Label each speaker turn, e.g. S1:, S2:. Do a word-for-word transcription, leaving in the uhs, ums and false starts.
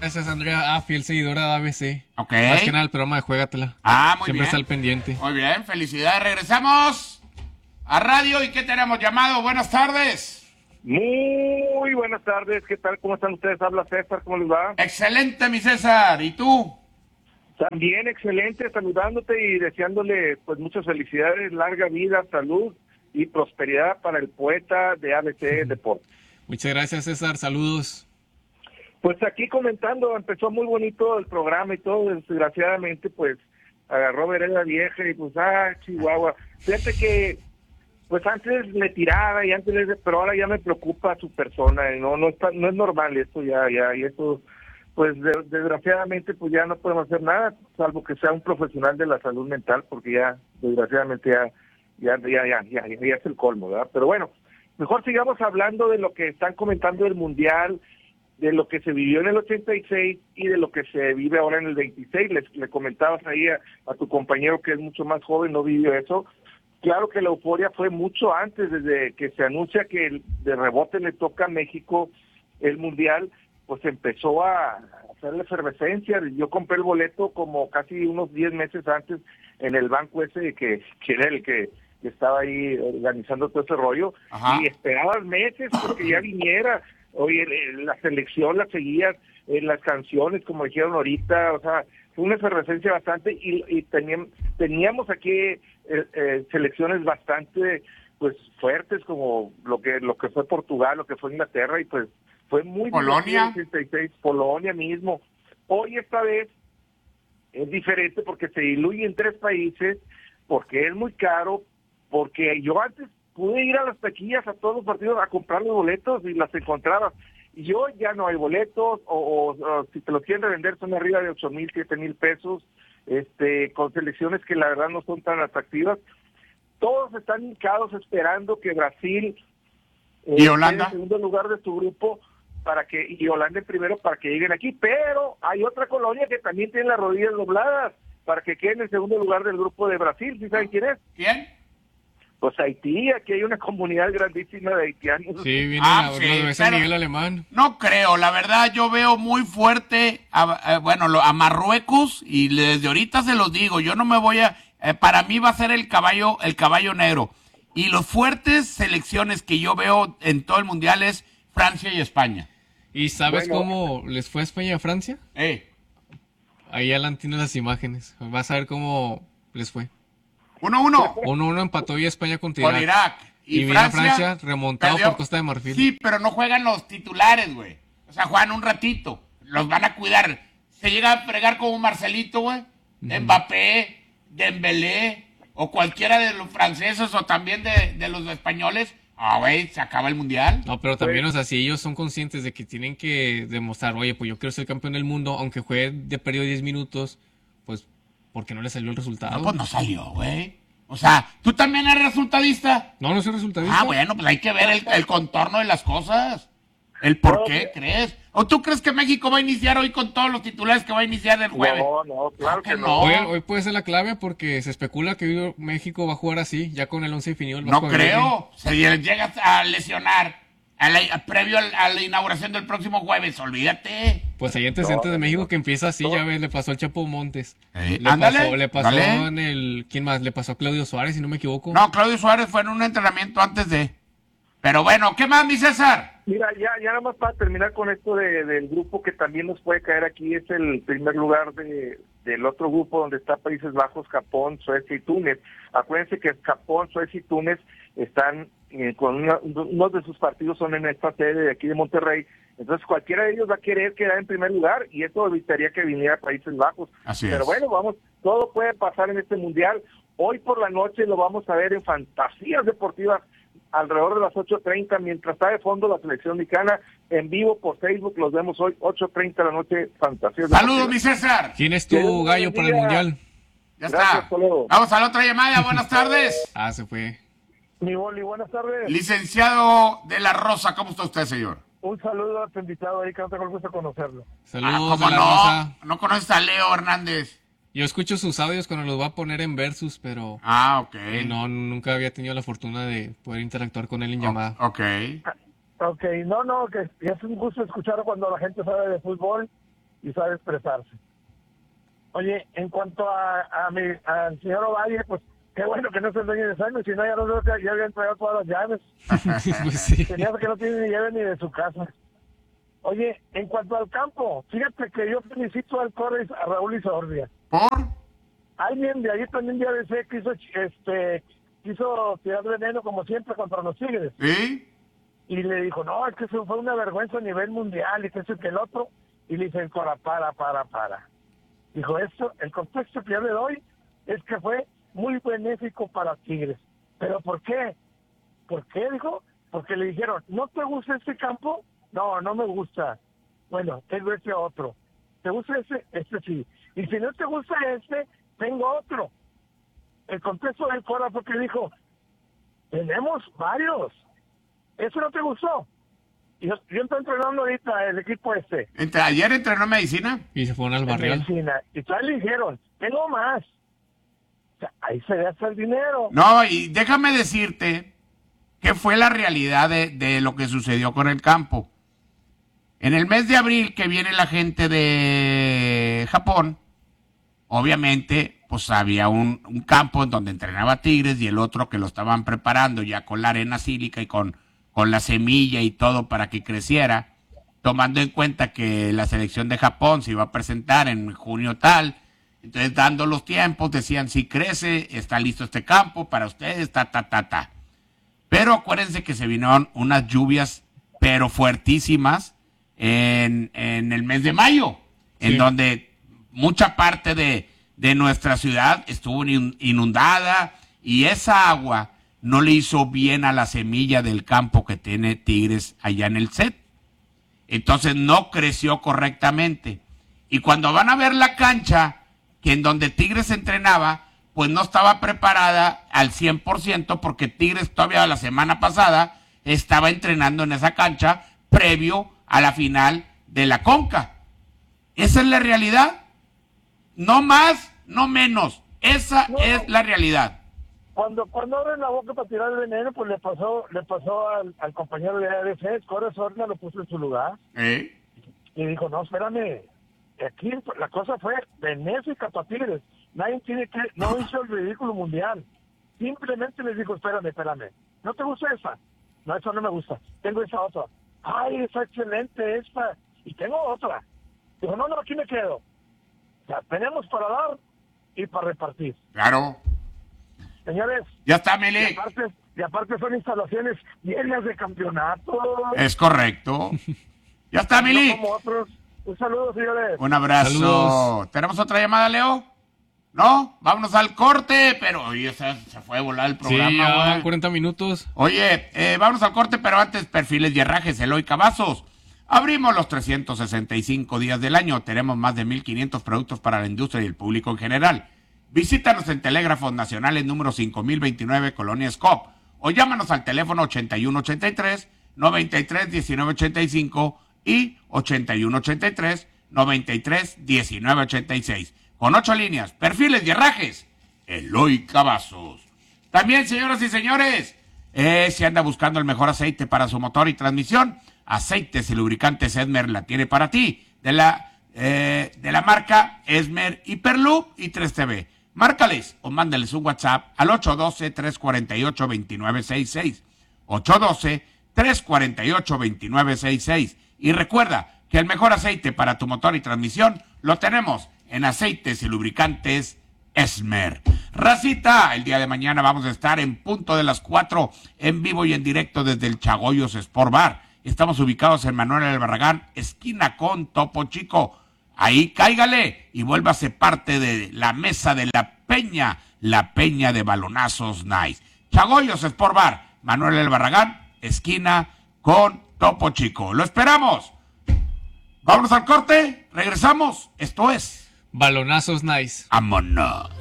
S1: Gracias, Andrea. Ah, fiel seguidora de A B C.
S2: Ok.
S1: Más que nada el programa de Juégatela.
S2: Ah, muy
S1: Siempre
S2: bien.
S1: está al pendiente.
S2: Muy bien, felicidades. Regresamos a radio. ¿Y qué tenemos llamado? Buenas tardes.
S3: Muy buenas tardes, ¿qué tal? ¿Cómo están ustedes? Habla César, ¿cómo les va?
S2: Excelente, mi César. ¿Y tú?
S3: También excelente, saludándote y deseándole pues muchas felicidades, larga vida, salud y prosperidad para el poeta de A B C Deportes.
S1: Muchas gracias, César. Saludos.
S3: Pues aquí comentando, empezó muy bonito el programa y todo, desgraciadamente pues agarró vereda vieja y pues, ah, Chihuahua. Fíjate que pues antes le tiraba y antes le, pero ahora ya me preocupa su persona, y no no está, no es normal esto ya ya y esto pues de, desgraciadamente pues ya no podemos hacer nada salvo que sea un profesional de la salud mental, porque ya desgraciadamente ya ya ya ya ya, ya, ya es el colmo, ¿verdad? Pero bueno, mejor sigamos hablando de lo que están comentando del mundial, de lo que se vivió en el ochenta y seis y de lo que se vive ahora en el veintiséis. Les, le comentabas ahí a, a tu compañero que es mucho más joven, no vivió eso. Claro que la euforia fue mucho antes, desde que se anuncia que el, de rebote le toca a México el mundial, pues empezó a hacer la efervescencia. Yo compré el boleto como casi unos diez meses antes en el banco ese que, que era el que estaba ahí organizando todo ese rollo. Ajá. Y esperabas meses porque ya viniera. Oye, la selección la seguías, eh, las canciones, como dijeron ahorita, o sea, fue una efervescencia bastante y, y teníamos, teníamos aquí eh, eh, selecciones bastante pues fuertes, como lo que lo que fue Portugal, lo que fue Inglaterra, y pues fue muy
S2: Polonia,
S3: ochenta y seis, Polonia mismo. Hoy esta vez es diferente porque se diluye en tres países, porque es muy caro, porque yo antes pude ir a las taquillas a todos los partidos a comprar los boletos y las encontraba. Y yo ya no hay boletos, o, o, o si te los quieren vender son arriba de ocho mil, siete mil pesos, este, con selecciones que la verdad no son tan atractivas. Todos están hincados esperando que Brasil
S2: eh, ¿Y Holanda?
S3: en segundo lugar de su grupo para que y Holanda en primero para que lleguen aquí, pero hay otra colonia que también tiene las rodillas dobladas para que queden en segundo lugar del grupo de Brasil. ¿Sí saben quién es?
S2: ¿Quién?
S3: Pues Haití, aquí hay una comunidad grandísima de haitianos.
S1: Sí, viene
S2: ah,
S1: a,
S2: sí,
S1: a San Miguel Alemán.
S2: No creo, la verdad yo veo muy fuerte, a, a, bueno, a Marruecos, y desde ahorita se los digo, yo no me voy a, eh, para mí va a ser el caballo, el caballo negro. Y los fuertes selecciones que yo veo en todo el mundial es Francia y España.
S1: ¿Y sabes
S3: bueno,
S1: cómo les fue a España y a Francia?
S2: Eh.
S1: Ahí Alan tiene las imágenes, vas a ver cómo les fue.
S2: Uno, uno.
S1: Uno, uno empató y España contra Irak.
S2: Con Irak.
S1: Y, y Francia, Francia remontado perdió por Costa de Marfil.
S2: Sí, pero no juegan los titulares, güey. O sea, juegan un ratito. Los van a cuidar. Se llega a fregar como Marcelito, güey. Uh-huh. Mbappé, Dembélé, o cualquiera de los franceses, o también de, de los españoles. Ah, güey, se acaba el mundial.
S1: No, pero también, o sea, si ellos son conscientes de que tienen que demostrar, oye, pues yo quiero ser campeón del mundo, aunque juegue de periodo diez minutos, pues, ¿por qué no le salió el resultado?
S2: No, pues no salió, güey. O sea, ¿tú también eres resultadista?
S1: No, no soy resultadista.
S2: Ah, bueno, pues hay que ver el, el contorno de las cosas. El por no, qué crees. ¿O tú crees que México va a iniciar hoy con todos los titulares que va a iniciar el jueves?
S3: No, no, claro que, que
S2: no.
S1: Hoy, hoy puede ser la clave porque se especula que México va a jugar así, ya con el once definido. El
S2: no creo. Se llega a lesionar a la, a, previo a la, a la inauguración del próximo jueves, olvídate.
S1: Pues hay antecedentes no, de México que empieza así, no. Ya ves, le pasó al Chapo Montes.
S2: Eh,
S1: le,
S2: ándale,
S1: pasó, le pasó
S2: dale.
S1: en el... ¿Quién más? Le pasó a Claudio Suárez, si no me equivoco.
S2: No, Claudio Suárez fue en un entrenamiento antes de... Pero bueno, ¿qué más, mi César?
S3: Mira, ya, ya nada más para terminar con esto de, del grupo que también nos puede caer aquí, es el primer lugar de, del otro grupo donde está Países Bajos, Japón, Suecia y Túnez. Acuérdense que Japón, Suecia y Túnez están eh, con una, unos de sus partidos son en esta sede de aquí de Monterrey. Entonces cualquiera de ellos va a querer quedar en primer lugar y eso evitaría que viniera Países Bajos.
S2: Así
S3: Pero
S2: es.
S3: bueno, vamos, todo puede pasar en este mundial. Hoy por la noche lo vamos a ver en Fantasías Deportivas alrededor de las ocho treinta, mientras está de fondo la selección mexicana en vivo por Facebook. Los vemos hoy ocho treinta de la noche, Fantasías
S2: Saludos, mi César.
S1: ¿Quién es tu gallo para el mundial?
S2: Ya
S3: Gracias,
S2: está. Vamos a la otra llamada. Buenas tardes.
S1: Ah, se fue.
S3: Mi boli, buenas tardes.
S2: Licenciado de la Rosa, ¿cómo está usted, señor?
S3: Un saludo a tu invitado ahí, que no tengo el gusto de conocerlo.
S1: Saludos,
S2: ah, ¿cómo
S1: de la
S2: no?
S1: Rosa.
S2: ¿No conoces a Leo Hernández?
S1: Yo escucho sus audios cuando los va a poner en Versus, pero...
S2: Ah, ok.
S1: Eh, no, nunca había tenido la fortuna de poder interactuar con él en
S2: oh,
S1: llamada.
S2: Ok.
S3: Ok, no, no, que es un gusto escuchar cuando la gente sabe de fútbol y sabe expresarse. Oye, en cuanto a, a mi, al señor Ovalle, pues qué bueno que no se el dueño de sangre, si no ya no creo que ya había entregado todas las llaves.
S1: Pues sí.
S3: Tenía que no tiene ni llave ni de su casa. Oye, en cuanto al campo, fíjate que yo felicito al Corres a Raúl Izordia.
S2: ¿Por?
S3: Alguien de ahí también ya decía que hizo, este, quiso tirar veneno como siempre contra los Tigres.
S2: ¿Sí?
S3: Y le dijo, no, es que eso fue una vergüenza a nivel mundial y que eso y que el otro. Y le dice el Cora, para, para, para. Dijo, esto, el contexto que yo le doy es que fue muy benéfico para Tigres. ¿Pero por qué? ¿Por qué? Dijo, porque le dijeron, ¿no te gusta este campo? No, no me gusta. Bueno, tengo este otro. ¿Te gusta este? Este sí. Y si no te gusta este, tengo otro. El contexto del Cora fue que dijo, tenemos varios. ¿Eso no te gustó? Y yo, yo estoy entrenando ahorita el equipo este.
S2: Entre, ayer entrenó medicina.
S1: Y se fueron al
S3: en
S1: barrial.
S3: medicina. Y todavía le dijeron, tengo más. O sea, ahí se gasta el dinero.
S2: No, y déjame decirte que fue la realidad de, de lo que sucedió con el campo. En el mes de abril que viene la gente de Japón, obviamente, pues había un, un campo en donde entrenaba Tigres y el otro que lo estaban preparando ya con la arena sílica y con, con la semilla y todo para que creciera, tomando en cuenta que la selección de Japón se iba a presentar en junio tal. Entonces, dando los tiempos, decían, si crece, está listo este campo para ustedes, ta, ta, ta, ta. Pero acuérdense que se vinieron unas lluvias, pero fuertísimas, en, en el mes de mayo, en
S1: Sí.
S2: donde mucha parte de, de nuestra ciudad estuvo inundada y esa agua no le hizo bien a la semilla del campo que tiene Tigres allá en el set. Entonces no creció correctamente. Y cuando van a ver la cancha, que en donde Tigres entrenaba, pues no estaba preparada al cien por ciento porque Tigres todavía la semana pasada estaba entrenando en esa cancha previo a la final de la Conca. Esa es la realidad. No más, no menos. Esa
S3: No.
S2: es la realidad.
S3: Cuando cuando abren la boca para tirar el veneno, pues le pasó le pasó al, al compañero de A D C, Cora Sorna lo puso en su lugar.
S2: ¿Eh?
S3: Y dijo, no, espérame, aquí la cosa fue benéfica para Tigres. Nadie tiene que, no hizo el ridículo mundial. Simplemente les dijo, espérame, espérame. ¿No te gusta esa? No, esa no me gusta. Tengo esa otra. Ay, está excelente esta. Y tengo otra. Dijo, no, no, aquí me quedo. O sea, tenemos para dar y para repartir.
S2: Claro.
S3: Señores,
S2: Ya está,
S3: y
S2: Meli.
S3: aparte, y aparte son instalaciones llenas de campeonato.
S2: Es correcto. Ya está,
S3: No
S2: Meli.
S3: como otros. Un saludo, señores.
S2: Un abrazo.
S1: Saludos.
S2: ¿Tenemos otra llamada, Leo? ¿No? Vámonos al corte, pero oye, se, se fue a volar el
S1: Sí,
S2: programa,
S1: ya
S2: güey.
S1: van cuarenta minutos.
S2: Oye, eh, vámonos al corte, pero antes, perfiles y herrajes, Eloy Cavazos. Abrimos los trescientos sesenta y cinco días del año. Tenemos más de mil quinientos productos para la industria y el público en general. Visítanos en Telégrafos Nacionales número cinco mil veintinueve, Colonia Scop. O llámanos al teléfono ochenta y uno ochenta y tres, noventa y tres, diecinueve ochenta y cinco y ochenta y uno ochenta y tres, noventa y tres, diecinueve ochenta y seis. Con ocho líneas, perfiles y herrajes, Eloy Cavazos. También, señoras y señores, eh, si anda buscando el mejor aceite para su motor y transmisión, Aceites y Lubricantes Esmer la tiene para ti, de la, eh, de la marca Esmer Hiperloop y tres T V. Márcales o mándales un WhatsApp al ocho uno dos, tres cuatro ocho, dos nueve seis seis. ocho uno dos, tres cuatro ocho, dos nueve seis seis. Y recuerda que el mejor aceite para tu motor y transmisión lo tenemos en Aceites y Lubricantes Esmer. Racita, el día de mañana vamos a estar en punto de las cuatro en vivo y en directo desde el Chagoyos Sport Bar. Estamos ubicados en Manuel del Barragán, esquina con Topo Chico. Ahí cáigale y vuélvase parte de la mesa de la Peña, la Peña de Balonazos Nice. Chagoyos Sport Bar, Manuel del Barragán, esquina con Topo Chico. ¡Lo esperamos! Vámonos al corte, regresamos. Esto es
S1: Balonazos nice.
S2: Vámonos.